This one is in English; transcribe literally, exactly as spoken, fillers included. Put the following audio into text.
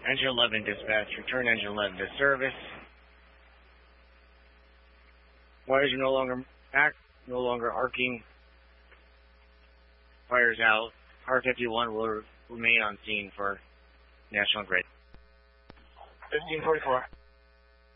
Engine eleven dispatch, return engine eleven to service. Wires are no longer act, no longer arcing. Fire's out. R fifty-one will remain on scene for National Grid. fifteen forty-four.